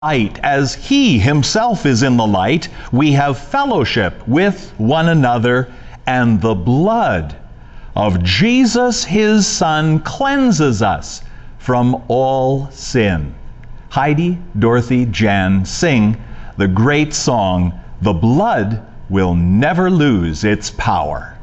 light, as he himself is in the light, we have fellowship with one another, and the blood of Jesus, his Son, cleanses us from all sin. Heidi, Dorothy, Jan sing the great song, "The Blood Will Never Lose Its Power."